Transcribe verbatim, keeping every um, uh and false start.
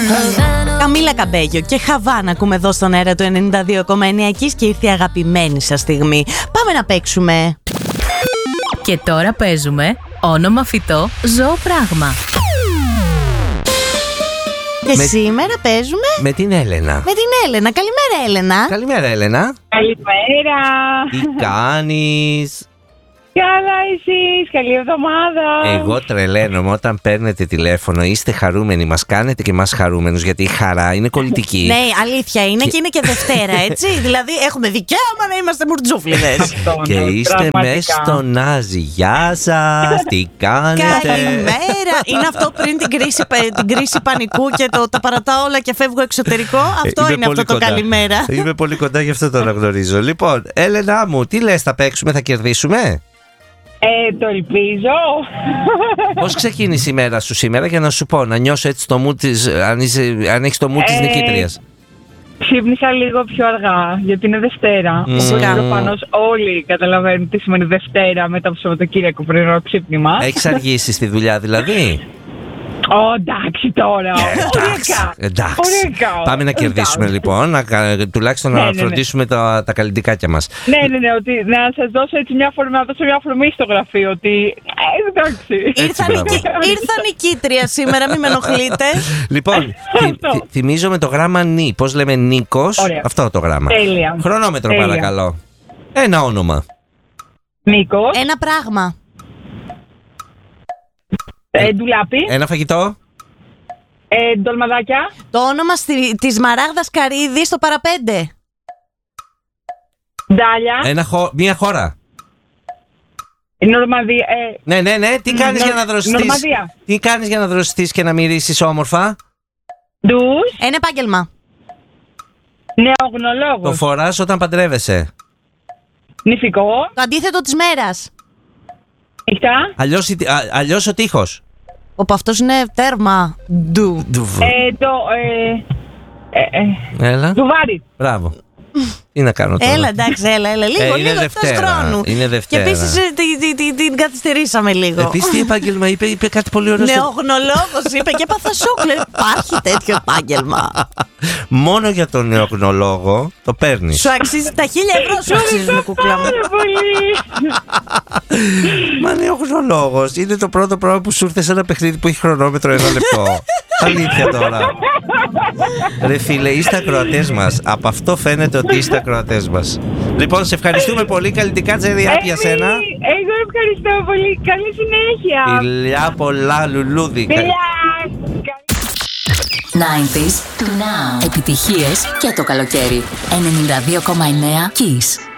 Καμίλα Καμπέγιο και Χαβάνα ακούμε εδώ στον αέρα του ενενήντα δύο κόμμα εννέα Kiss και ήρθε η αγαπημένη σας στιγμή. Πάμε να παίξουμε. Και τώρα παίζουμε όνομα φυτό, ζώο πράγμα. Και με... σήμερα παίζουμε με την Έλενα. Με την Έλενα. Καλημέρα, Έλενα. Καλημέρα, Έλενα. Καλημέρα. Τι κάνεις? Καλά εσείς, καλή εβδομάδα. Εγώ τρελαίνομαι όταν παίρνετε τηλέφωνο. Είστε χαρούμενοι, μας κάνετε και μας χαρούμενους. Γιατί η χαρά είναι κολλητική. Ναι, αλήθεια είναι και, και είναι και Δευτέρα, έτσι. Δηλαδή έχουμε δικαίωμα να είμαστε μουρτζούφλιδες. Και είστε μέσα στο Νάζι. Γεια σας, τι κάνετε? Καλημέρα. Είναι αυτό πριν την κρίση, την κρίση πανικού και το τα παρατάω όλα και φεύγω εξωτερικό. Αυτό Είμαι είναι αυτό κοντά. το καλημέρα. Είμαι πολύ κοντά, γι' αυτό το αναγνωρίζω. Λοιπόν, Έλενα μου, τι λες, θα παίξουμε, θα κερδίσουμε? Ε, το ελπίζω. Πώς ξεκίνησε η μέρα σου σήμερα, για να σου πω, να νιώσω έτσι το mood της, αν, είσαι, αν έχεις το mood της Ε, νικήτριας. Ξύπνησα λίγο πιο αργά, γιατί είναι Δευτέρα. Mm. Όπως προφανώς όλοι καταλαβαίνουν τι σημαίνει Δευτέρα μετά από το Σαββατοκύριακο πρωινό ξύπνημα. Έχεις αργήσει στη δουλειά δηλαδή? Ω, εντάξει τώρα. Εντάξει, εντάξει. Πάμε να κερδίσουμε λοιπόν, να, τουλάχιστον Ναι, να ναι, ναι. φροντίσουμε τα, τα καλλιτικάκια μας. Ναι, ναι, ναι, ότι να σας δώσω έτσι μια φορμή, να δώσω μια φορμή στο γραφείο, ότι ε, εντάξει. Ήρθα, μπράβο. νικη... Ήρθα νικήτρια σήμερα, μην με ενοχλείτε. Λοιπόν, θυ, θυ, θυμίζω με το γράμμα νι. Πώς λέμε Νίκος? Ωραία. Αυτό το γράμμα. Τέλεια. Χρονόμετρο Τέλεια. παρακαλώ. Ένα όνομα. Νίκος, Ένα πράγμα. ε, ντουλάπι, Ένα φαγητό. ε, ντολμαδάκια, Το όνομα στη... της Μαράγδας Καρύδη στο παραπέντε. ντάλια, Ένα χω... Μια χώρα. Νορμανδία, ε, Ναι, ναι, ναι. Τι κάνεις Νορ- για να δροσιστείς? Νορμανδία. Τι κάνεις για να δροσιστείς και να μυρίσεις όμορφα? ντους, Ένα επάγγελμα. Το νεογνολόγος, φοράς όταν παντρεύεσαι. νηφικό, Το αντίθετο της μέρας. νυχτά, Αλλιώς, η- α- αλλιώς ο τείχος. Όπου αυτός είναι τέρμα. Ντου. Ντουβ. ε, το, ε, ε, ε, Έλα. ντουβάρι. Μπράβο. Τι να κάνω τώρα? Έλα, εντάξει, έλα, έλα. Λίγο, Ε, είναι λίγο εκτός Δευτέρα, χρόνου. είναι Δευτέρα. Και επίσης ε, την τη, τη, την καθυστερήσαμε λίγο. Επίσης τι επάγγελμα είπε, είπε κάτι πολύ ωραίο. στο- Νεογνολόγος είπε και έπαθα σοκ. Λέω, υπάρχει τέτοιο επάγγελμα. Μόνο για τον νεογνολόγο το παίρνεις. Σου αξίζει τα χίλια ευρώ, σου αξίζουν, κουκλά μου. Πάρα πολύ. Μα νεογνολόγος είναι το πρώτο πράγμα που σου ήρθε σε ένα παιχνίδι που έχει χρονόμετρο ένα λεπτό. Αλήθεια τώρα. Ρε φίλε, είστε ακροατές μας. Από αυτό φαίνεται ότι είστε ακροατές μας. Λοιπόν, σε ευχαριστούμε πολύ. Καλλιτικά τζεριά για σένα. Εγώ ευχαριστώ πολύ. Καλή συνέχεια. Φιλιά πολλά, λουλούδι. Φιλιά. ενενήντα to now. Επιτυχίες και το καλοκαίρι. ενενήντα δύο κόμμα εννέα Kiss.